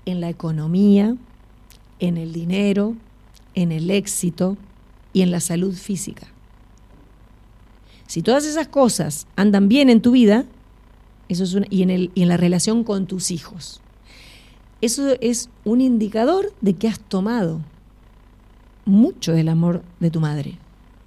en la economía, en el dinero, en el éxito y en la salud física. Si todas esas cosas andan bien en tu vida, eso es y en la relación con tus hijos, eso es un indicador de que has tomado mucho del amor de tu madre.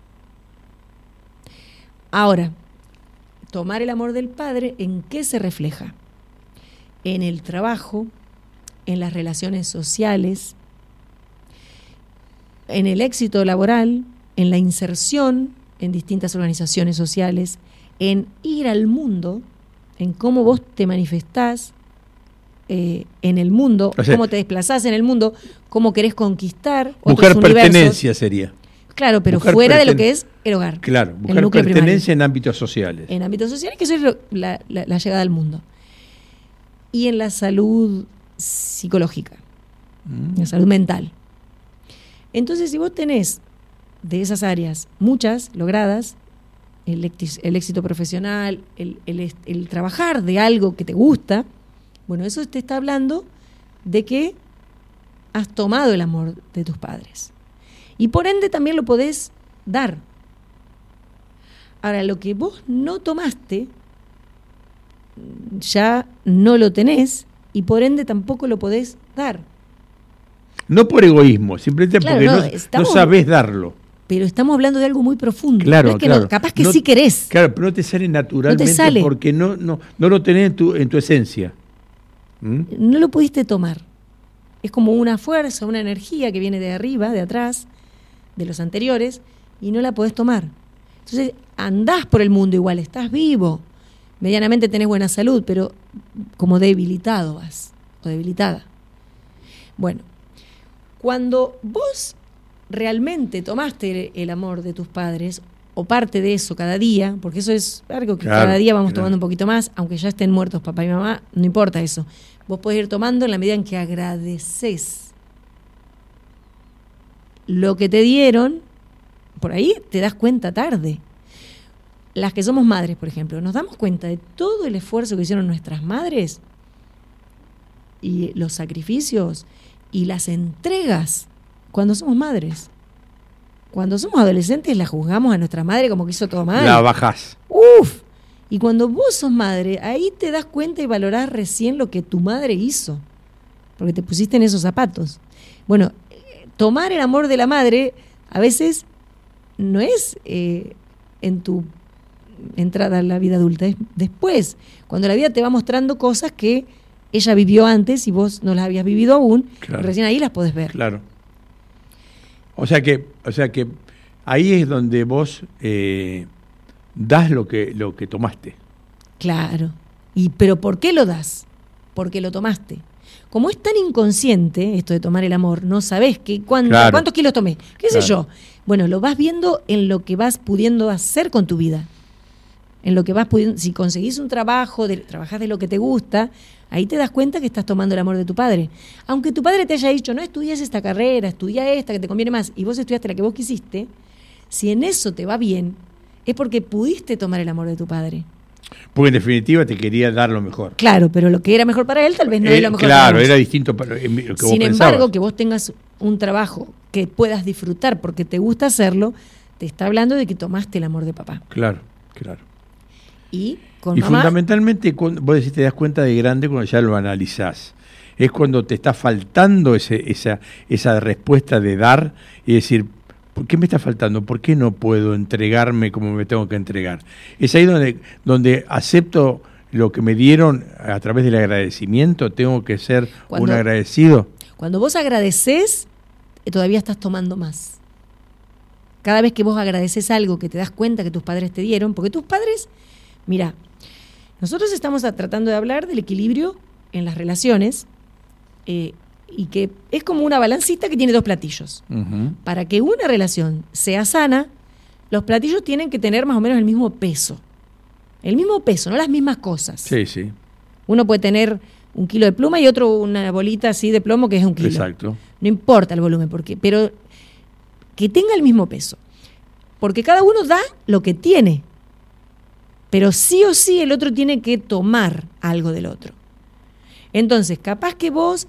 Ahora, tomar el amor del padre, ¿en qué se refleja? En el trabajo, en las relaciones sociales, en el éxito laboral, en la inserción en distintas organizaciones sociales, en ir al mundo, en cómo vos te manifestás en el mundo, o sea, cómo te desplazás en el mundo, cómo querés conquistar buscar otros pertenencia universos. Sería. Claro, pero buscar fuera de lo que es el hogar. Claro, buscar pertenencia en ámbitos sociales. En ámbitos sociales, que eso es la llegada al mundo. Y en la salud psicológica, en la salud mental. Entonces, si vos tenés de esas áreas muchas logradas, el éxito profesional, el trabajar de algo que te gusta, bueno, eso te está hablando de que has tomado el amor de tus padres. Y por ende también lo podés dar. Ahora, lo que vos no tomaste, ya no lo tenés y por ende tampoco lo podés dar. No por egoísmo, simplemente porque no sabés darlo. Pero estamos hablando de algo muy profundo. Claro, no es que claro. No, capaz que sí querés. Claro, pero no te sale naturalmente, no te sale. Porque no lo tenés en tu esencia. No lo pudiste tomar. Es como una fuerza, una energía que viene de arriba, de atrás, de los anteriores, y no la podés tomar. Entonces andás por el mundo igual, estás vivo, medianamente tenés buena salud, pero como debilitado vas, o debilitada. Bueno, cuando vos realmente tomaste el amor de tus padres, o parte de eso cada día, porque eso es algo que cada día vamos tomando un poquito más, aunque ya estén muertos papá y mamá, no importa eso. Vos podés ir tomando en la medida en que agradeces lo que te dieron. Por ahí te das cuenta tarde. Las que somos madres, por ejemplo, nos damos cuenta de todo el esfuerzo que hicieron nuestras madres y los sacrificios y las entregas cuando somos madres. Cuando somos adolescentes la juzgamos a nuestra madre como que hizo todo mal. La bajás. ¡Uf! Y cuando vos sos madre, ahí te das cuenta y valorás recién lo que tu madre hizo, porque te pusiste en esos zapatos. Bueno, tomar el amor de la madre a veces no es en tu entrada a la vida adulta, es después, cuando la vida te va mostrando cosas que ella vivió antes y vos no las habías vivido aún, claro. Y recién ahí las podés ver. Claro. O sea que ahí es donde vos das lo que tomaste. Claro. Pero ¿por qué lo das? Porque lo tomaste. Como es tan inconsciente esto de tomar el amor, no sabés cuántos kilos tomé, qué sé yo. Bueno, lo vas viendo en lo que vas pudiendo hacer con tu vida. En lo que vas pudiendo, si conseguís un trabajo, trabajás de lo que te gusta, ahí te das cuenta que estás tomando el amor de tu padre. Aunque tu padre te haya dicho, no estudies esta carrera, estudia esta que te conviene más, y vos estudiaste la que vos quisiste, si en eso te va bien, es porque pudiste tomar el amor de tu padre. Porque en definitiva te quería dar lo mejor. Claro, pero lo que era mejor para él tal vez no es lo mejor para vos. Claro, era distinto para lo que vos pensabas. Sin embargo, que vos tengas un trabajo que puedas disfrutar porque te gusta hacerlo, te está hablando de que tomaste el amor de papá. Claro. Y con y mamá, fundamentalmente, vos decís, te das cuenta de grande cuando ya lo analizás. Es cuando te está faltando esa respuesta de dar y decir, ¿por qué me está faltando? ¿Por qué no puedo entregarme como me tengo que entregar? Es ahí donde acepto lo que me dieron a través del agradecimiento. Tengo que ser un agradecido. Cuando vos agradecés, todavía estás tomando más. Cada vez que vos agradeces algo que te das cuenta que tus padres te dieron, porque tus padres, mira, nosotros estamos tratando de hablar del equilibrio en las relaciones y que es como una balancita que tiene dos platillos. Uh-huh. Para que una relación sea sana, los platillos tienen que tener más o menos el mismo peso. El mismo peso, no las mismas cosas. Sí. Uno puede tener 1 kilo de pluma y otro una bolita así de plomo que es 1 kilo. Exacto. No importa el volumen, pero que tenga el mismo peso. Porque cada uno da lo que tiene. Pero sí o sí el otro tiene que tomar algo del otro. Entonces, capaz que vos